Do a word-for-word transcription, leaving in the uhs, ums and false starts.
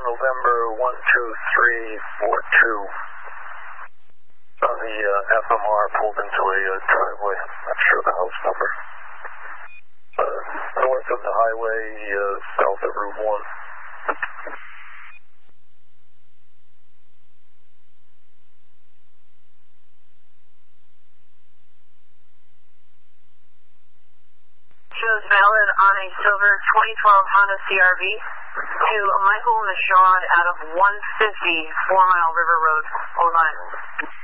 November one two three four two. On the uh, F M R pulled into a uh, driveway. Not sure the house number. Uh, north of the highway, uh, south of Route one. Shows valid on a silver twenty twelve Honda C R V to Michael Michaud out of one fifty Four Mile River Road, Old Island.